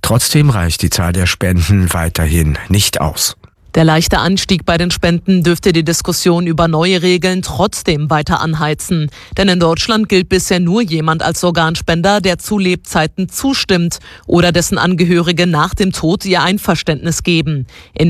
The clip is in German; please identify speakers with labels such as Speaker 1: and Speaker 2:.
Speaker 1: Trotzdem reicht die Zahl der Spenden weiterhin nicht aus.
Speaker 2: Der leichte Anstieg bei den Spenden dürfte die Diskussion über neue Regeln trotzdem weiter anheizen. Denn in Deutschland gilt bisher nur jemand als Organspender, der zu Lebzeiten zustimmt oder dessen Angehörige nach dem Tod ihr Einverständnis geben. In